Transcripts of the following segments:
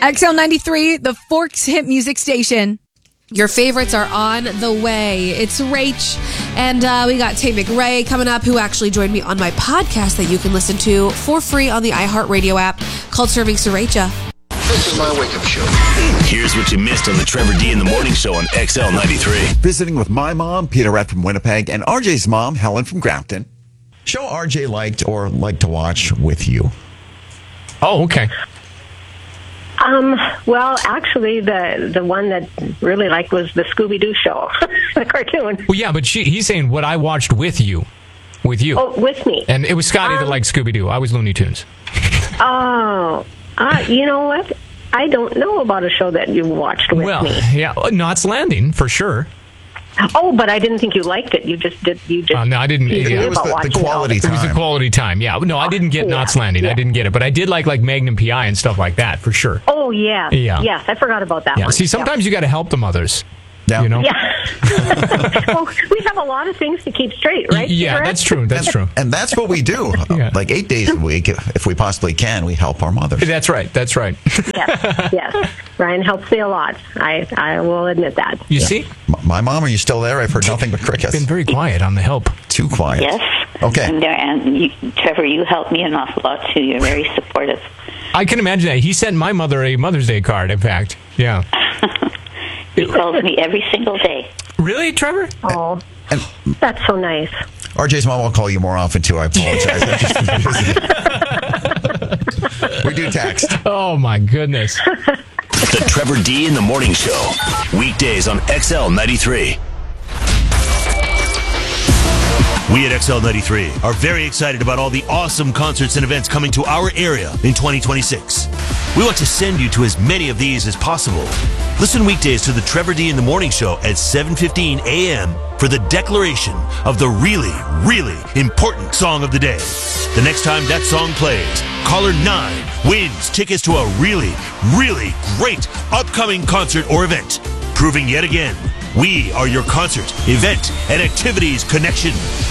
XL93, the Forks hit music station. Your favorites are on the way. It's Rach, and we got Tay McRae coming up, who actually joined me on my podcast that you can listen to for free on the iHeartRadio app called Serving Sriracha. This is my wake-up show. Here's what you missed on the Trevor D in the Morning Show on XL93. Visiting with my mom, Peter Rett from Winnipeg, and RJ's mom, Helen from Grafton. Show RJ liked or liked to watch with you. Oh, okay. Well, actually, the one that really liked was the Scooby-Doo show, the cartoon. Well, yeah, but he's saying what I watched with you. With you. Oh, with me. And it was Scotty that liked Scooby-Doo. I was Looney Tunes. Oh, you know what? I don't know about a show that you watched with me. Well, yeah, Knots Landing, for sure. Oh, but I didn't think you liked it. You just did. No, I didn't. Yeah, it was the quality time. It was the quality time. Yeah. No, I didn't get Knots Landing. Yeah. I did't get it, but I did like Magnum PI and stuff like that for sure. Oh yeah. Yeah. Yes, I forgot about that. Yeah. One. See, sometimes you got to help the mothers. Yeah. You know. Yeah. Well, we have a lot of things to keep straight, right? Yeah, that's true. That's true. And that's what we do. Yeah. Like 8 days a week, if we possibly can, we help our mothers. That's right. That's right. Yes. Ryan helps me a lot. I will admit that. You see? My mom, are you still there? I've heard nothing but crickets. Been very quiet on the help. Too quiet. Yes. Okay. And you, Trevor, you helped me an awful lot, too. You're very supportive. I can imagine that. He sent my mother a Mother's Day card, in fact. Yeah. He calls me every single day. Really, Trevor? Oh, that's so nice. RJ's mom will call you more often, too. I apologize. We do text. Oh, my goodness. The Trevor D in the Morning Show. Weekdays on XL93. We at XL93 are very excited about all the awesome concerts and events coming to our area in 2026. We want to send you to as many of these as possible. Listen weekdays to the Trevor D in the Morning Show at 7:15 a.m. for the declaration of the really, really important song of the day. The next time that song plays, caller 9 wins tickets to a really, really great upcoming concert or event, proving yet again we are your concert, event, and activities connection.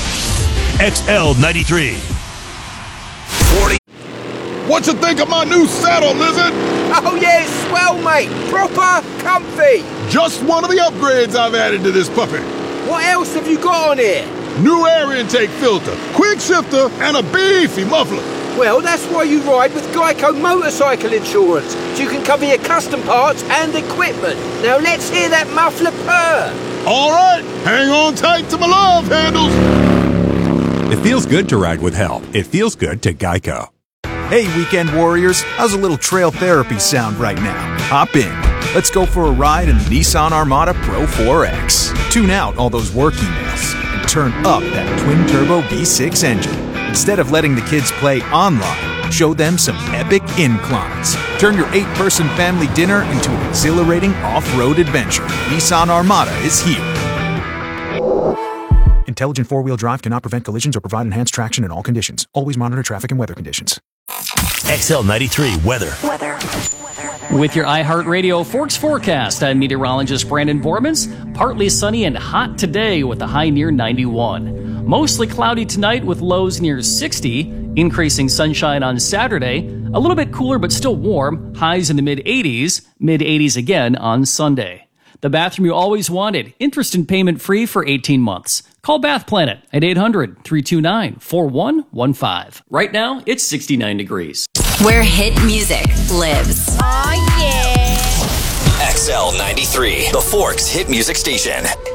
XL93. 40. What you think of my new saddle, Lizard? Oh yeah, it's swell, mate. Proper comfy. Just one of the upgrades I've added to this puppy. What else have you got on here? New air intake filter, quick shifter, and a beefy muffler. Well, that's why you ride with Geico Motorcycle Insurance, so you can cover your custom parts and equipment. Now let's hear that muffler purr. All right, hang on tight to my love handles. It feels good to ride with help. It feels good to Geico. Hey, weekend warriors, how's a little trail therapy sound right now? Hop in. Let's go for a ride in the Nissan Armada Pro 4X. Tune out all those work emails and turn up that twin-turbo V6 engine. Instead of letting the kids play online, show them some epic inclines. Turn your 8-person family dinner into an exhilarating off-road adventure. Nissan Armada is here. Intelligent four-wheel drive cannot prevent collisions or provide enhanced traction in all conditions. Always monitor traffic and weather conditions. XL93 weather. With your iHeartRadio Forks forecast, I'm meteorologist Brandon Bormans. Partly sunny and hot today with a high near 91. Mostly cloudy tonight with lows near 60. Increasing sunshine on Saturday. A little bit cooler but still warm. Highs in the mid-80s. Mid-80s again on Sunday. The bathroom you always wanted. Interest and payment free for 18 months. Call Bath Planet at 800-329-4115. Right now, it's 69 degrees. Where hit music lives. Oh, yeah. XL93, the Forks hit music station.